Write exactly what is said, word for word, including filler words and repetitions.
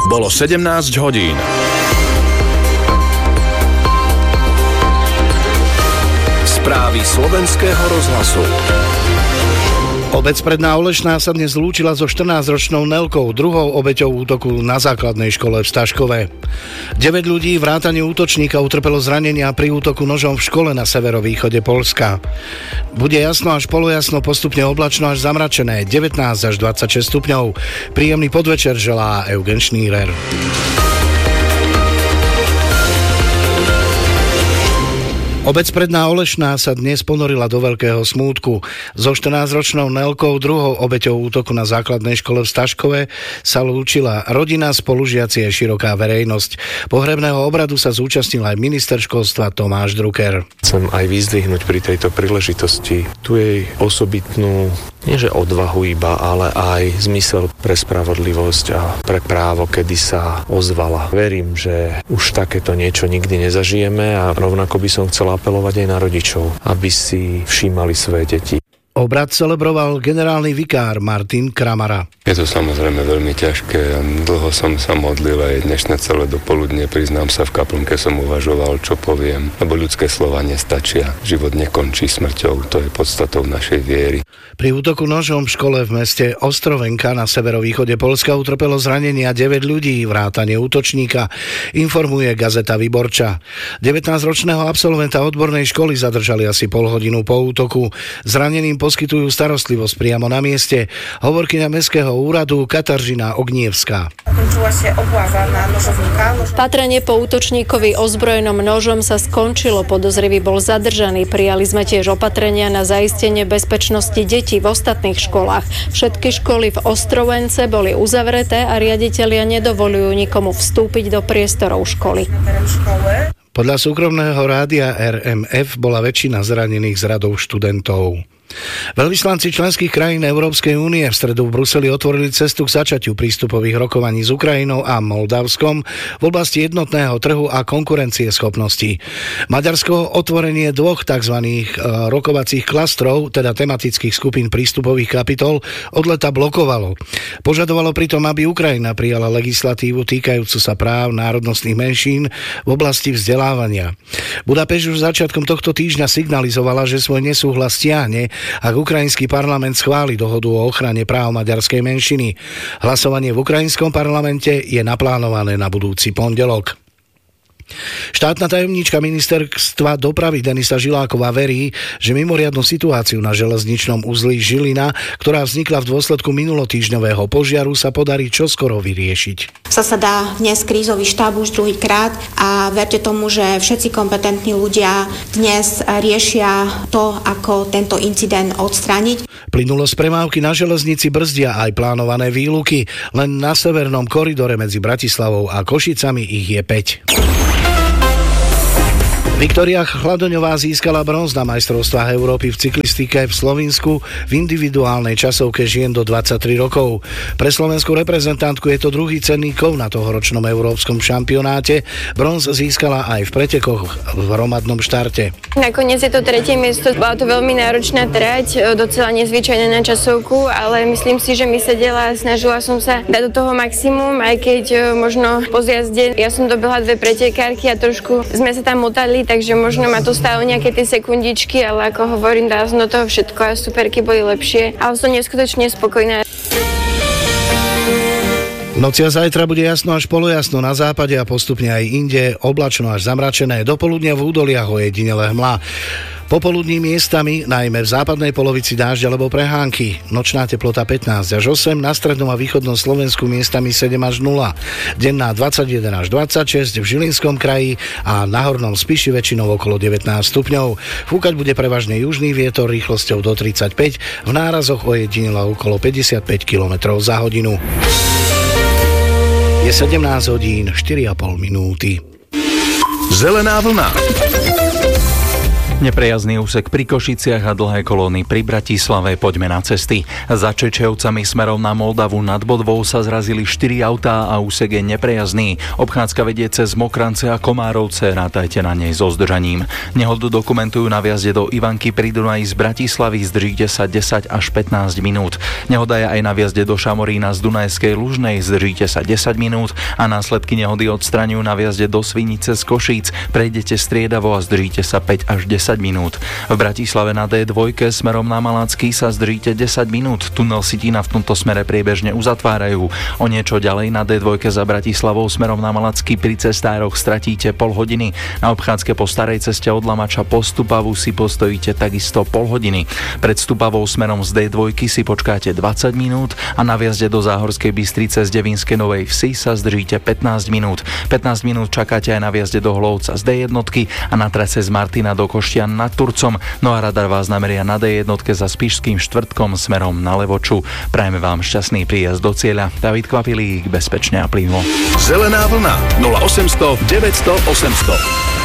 Bolo sedemnásť hodín. Správy slovenského rozhlasu. Obec Predná Olešná sa dnes zlúčila so štrnásťročnou Nelkou, druhou obeťou útoku na základnej škole v Staškove. deväť ľudí vrátane útočníka utrpelo zranenia pri útoku nožom v škole na severovýchode Poľska. Bude jasno až polojasno, postupne oblačno až zamračené, devätnásť až dvadsaťšesť stupňov. Príjemný podvečer želá Eugen Šnírer. Obec Predná Olešná sa dnes ponorila do veľkého smútku. So štrnásťročnou Nelkou, druhou obeťou útoku na základnej škole v Staškove, sa lúčila rodina, spolužiaci a široká verejnosť. Pohrebného obradu sa zúčastnil aj minister školstva Tomáš Drucker. Chcem aj vyzdvihnúť pri tejto príležitosti tu jej osobitnú, nie že odvahu iba, ale aj zmysel pre spravodlivosť a pre právo, kedy sa ozvala. Verím, že už takéto niečo nikdy nezažijeme a rovnako by som chcel apelovať aj na rodičov, aby si všímali svoje deti. Obrad celebroval generálny vikár Martin Kramara. Je to samozrejme veľmi ťažké. Dlho som sa modlil aj dnešné celé dopoludne. Priznám sa, v kaplnke som uvažoval, čo poviem, lebo ľudské slova nestačia. Život nekončí smrťou, to je podstatou našej viery. Pri útoku nožom v škole v meste Ostrovenka na severovýchode Poľska utrpelo zranenia deväť ľudí, vrátane útočníka, informuje gazeta Vyborča. devätnásťročného absolventa odbornej školy zadržali asi pol hodinu po útoku. Zraneným poskytujú starostlivosť priamo na mieste. Hovorkyňa mestského úradu Kataržina Ognievská. Patrenie po útočníkovi ozbrojenom nožom sa skončilo. Podozrivý bol zadržaný. Prijali sme tiež opatrenia na zaistenie bezpečnosti detí v ostatných školách. Všetky školy v Ostrovence boli uzavreté a riaditelia nedovolujú nikomu vstúpiť do priestorov školy. Podľa súkromného rádia er em ef bola väčšina zranených z radov študentov. Veľvyslanci členských krajín Európskej únie v stredu v Bruseli otvorili cestu k začatiu prístupových rokovaní s Ukrajinou a Moldavskom v oblasti jednotného trhu a konkurencieschopnosti. Maďarsko otvorenie dvoch tzv. Rokovacích klastrov, teda tematických skupín prístupových kapitol, od leta blokovalo. Požadovalo pritom, aby Ukrajina prijala legislatívu týkajúcu sa práv národnostných menšín v oblasti vzdelávania. Budapešť už začiatkom tohto týždňa signalizovala, že svoj nesúhlas stiahne, ak ukrajinský parlament schváli dohodu o ochrane práv maďarskej menšiny. Hlasovanie v ukrajinskom parlamente je naplánované na budúci pondelok. Štátna tajomníčka ministerstva dopravy Denisa Žiláková verí, že mimoriadnu situáciu na železničnom uzli Žilina, ktorá vznikla v dôsledku minulotýždňového požiaru, sa podarí čoskoro vyriešiť. Zasadá dnes krízový štáb už druhýkrát a verte tomu, že všetci kompetentní ľudia dnes riešia to, ako tento incident odstrániť. Plynulosť premávky na železnici brzdia aj plánované výluky. Len na severnom koridore medzi Bratislavou a Košicami ich je päť. Viktória Chladoňová získala bronz na majstrovstvách Európy v cyklistike v Slovinsku v individuálnej časovke žien do dvadsaťtri rokov. Pre slovenskú reprezentantku je to druhý cenný kov na tohoročnom európskom šampionáte. Bronz získala aj v pretekoch v hromadnom štarte. Nakoniec je to tretie miesto. Bola to veľmi náročná trať, docela nezvyčajná na časovku, ale myslím si, že mi sedela a snažila som sa dať do toho maximum, aj keď možno po zjazde ja som dobehla dve pretekárky a trošku sme sa tam motali, takže možno ma to stálo nejaké tie sekundičky, ale ako hovorím, dala som do toho všetko a superky boli lepšie, ale som neskutočne spokojná. V noci a zajtra bude jasno až polojasno na západe a postupne aj inde, oblačno až zamračené, dopoludnia v údoliach ojedinele hmla. Popoludní miestami, najmä v západnej polovici dážď alebo prehánky. Nočná teplota pätnásť až osem, na strednom a východnom Slovensku miestami sedem až nula. Denná dvadsaťjeden až dvadsaťšesť, v Žilinskom kraji a na hornom Spiši väčšinou okolo devätnásť stupňov. Fúkať bude prevažne južný vietor rýchlosťou do tridsaťpäť, v nárazoch ojedinelo okolo päťdesiatpäť kilometrov za hodinu. Je sedemnásť hodín štyri a pol minúty. Zelená vlna. Neprejazný úsek pri Košiciach a dlhé kolóny pri Bratislave, poďme na cesty. Za Čečevcami smerom na Moldavu nad Bodvou sa zrazili štyri autá a úsek je neprejazný. Obchádzka vedie cez Mokrance a Komárovce, rátajte na nej so zdržaním. Nehodu dokumentujú na vjazde do Ivanky pri Dunaji z Bratislavy, zdržíte sa desať až pätnásť minút. Nehoda je aj na vjazde do Šamorína z Dunajskej Lužnej, zdržíte sa desať minút a následky nehody odstraňujú na vjazde do Svinice z Košíc, prejdete striedavo a zdržíte sa päť až desať minút. V Bratislave na dé dva smerom na Malacký sa zdržíte desať minút. Tunel Sitina v tomto smere priebežne uzatvárajú. O niečo ďalej na dé dva za Bratislavou smerom na Malacký pri cestároch stratíte pol hodiny. Na obchádzke po starej ceste od Lamača po Stupavu si postojíte takisto pol hodiny. Pred Stupavou smerom z dé dva si počkáte dvadsať minút a na vjazde do Záhorskej Bystrice z Devinskej Novej Vsi sa zdržíte pätnásť minút. pätnásť minút čakáte aj na vjazde do Hlovca z dé jedna a na trase z Martina do Koštian nad Turcom. No a radar vás nameria na dé jedna za Spišským štvrtkom smerom na Levoču. Prajeme vám šťastný príjazd do cieľa. David Kvapilík, bezpečne a plynulo. Zelená vlna nula osem nula nula deväť nula nula osem nula nula.